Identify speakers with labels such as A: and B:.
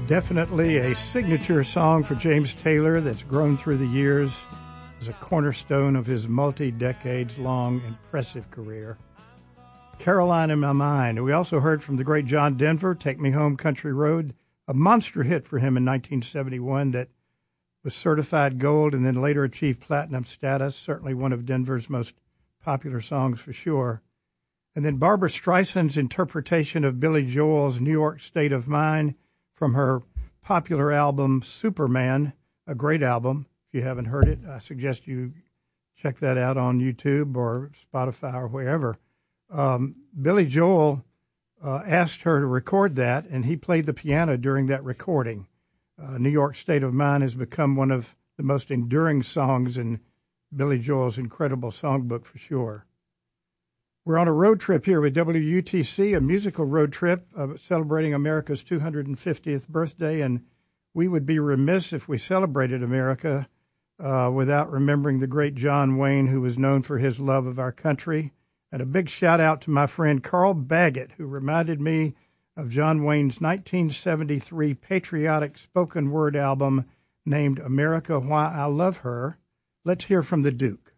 A: Definitely a signature song for James Taylor that's grown through the years as a cornerstone of his multi-decades-long impressive career. Caroline in My Mind. We also heard from the great John Denver, Take Me Home Country Road, a monster hit for him in 1971 that was certified gold and then later achieved platinum status, certainly one of Denver's most popular songs for sure. And then Barbra Streisand's interpretation of Billy Joel's New York State of Mind from her popular album Superman, a great album. If you haven't heard it, I suggest you check that out on YouTube or Spotify or wherever. Billy Joel asked her to record that, and he played the piano during that recording. New York State of Mind has become one of the most enduring songs in Billy Joel's incredible songbook for sure. We're on a road trip here with WUTC, a musical road trip celebrating America's 250th birthday, and we would be remiss if we celebrated America without remembering the great John Wayne, who was known for his love of our country. And a big shout out to my friend Carl Baggett, who reminded me of John Wayne's 1973 patriotic spoken word album named America Why I Love Her. Let's hear from the Duke.